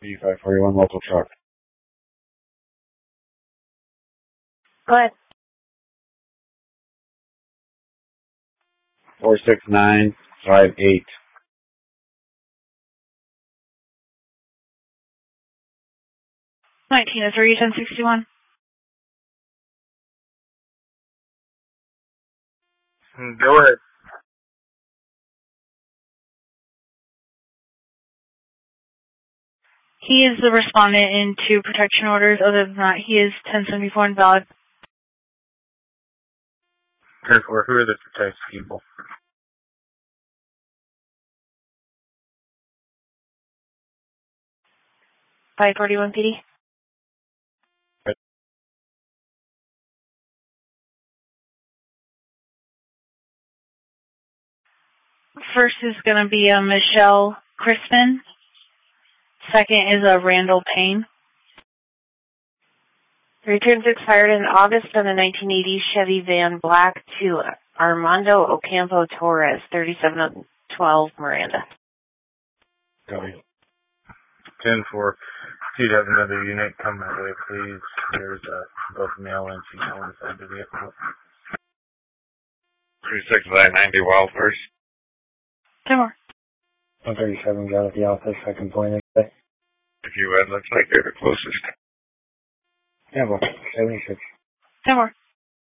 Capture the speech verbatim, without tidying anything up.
B five forty-one local truck. Go ahead. Four six nine five eight. Nineteen oh three ten sixty one. Go ahead. He is the respondent in two protection orders. Other than that, he is ten seventy-four invalid. ten four, who are the protected people? five forty-one P D. First is going to be a Michelle Crispin. Second is a Randall Payne. Returns expired in August of the nineteen eighty Chevy Van Black to Armando Ocampo Torres, thirty-seven twelve Miranda. Copy. ten four, if you'd have another unit come that way, please. There's uh, both male and female inside the vehicle. three six nine ninety Wild Horse. Ten more. one thirty-seven, got at the office. I can point it. If you would, looks like they're the closest. Yeah, well, seventy-six. Ten more.